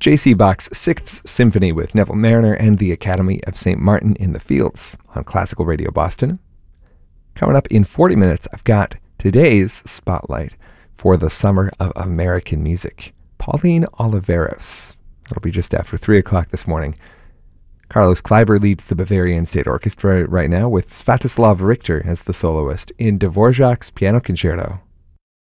J.C. Bach's Sixth Symphony with Neville Marriner and the Academy of St. Martin in the Fields on Classical Radio Boston. Coming up in 40 minutes, I've got today's spotlight for the Summer of American Music, Pauline Oliveros. It'll be just after 3 o'clock this morning. Carlos Kleiber leads the Bavarian State Orchestra right now with Svatoslav Richter as the soloist in Dvorak's Piano Concerto.